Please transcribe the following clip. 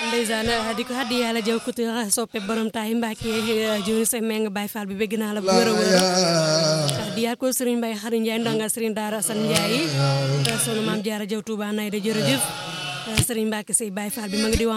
ndeysaan di ko haddi yàlla jaw ko soppe borom tay Mbàkke joni se meng Baye Fall bi bëgg naa la bu wër a wër di yaat ko Serigne Mbaye Xari Ndiaye ndonga Serigne Daara Assane Ndiaye sunu maam Jaara Jaw Touba nay da jërëjëf Serigne Mbacke Sey Baye Fall bi ma ngi di